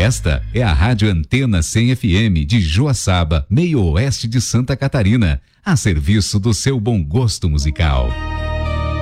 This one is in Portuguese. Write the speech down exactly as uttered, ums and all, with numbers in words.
Esta é a Rádio Antena cem F M de Joaçaba, meio oeste de Santa Catarina, a serviço do seu bom gosto musical.